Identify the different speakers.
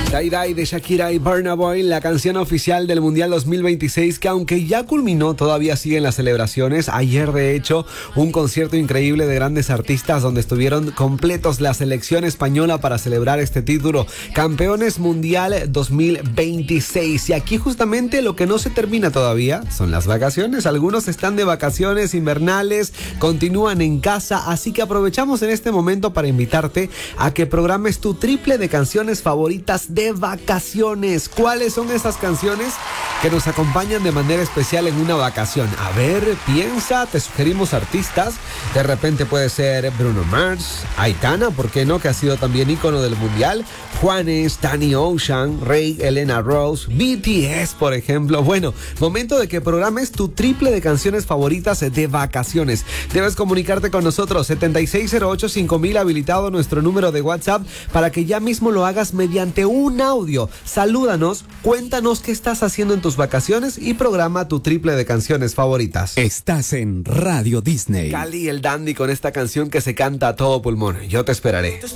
Speaker 1: Die Die de Shakira y Burna Boy, la canción oficial del Mundial 2026, que aunque ya culminó, todavía siguen las celebraciones. Ayer, de hecho, un concierto increíble de grandes artistas donde estuvieron completos la selección española para celebrar este título. Campeones Mundial 2026. Y aquí justamente lo que no se termina todavía son las vacaciones. Algunos están de vacaciones invernales, continúan en casa, así que aprovechamos en este momento para invitarte a que programes tu triple de canciones favoritas de vacaciones. ¿Cuáles son esas canciones que nos acompañan de manera especial en una vacación? A ver, piensa, te sugerimos artistas. De repente puede ser Bruno Mars, Aitana, ¿por qué no? Que ha sido también ícono del mundial. Juanes, Danny Ocean, Rey, Elena Rose, BTS, por ejemplo. Bueno, momento de que programes tu triple de canciones favoritas de vacaciones. Debes comunicarte con nosotros, 7608-5000, habilitado nuestro número de WhatsApp, para que ya mismo lo hagas mediante un audio. Salúdanos, cuéntanos qué estás haciendo en tus vacaciones y programa tu triple de canciones favoritas.
Speaker 2: Estás en Radio Disney.
Speaker 1: Cali el Dandy con esta canción que se canta a todo pulmón. Yo te esperaré.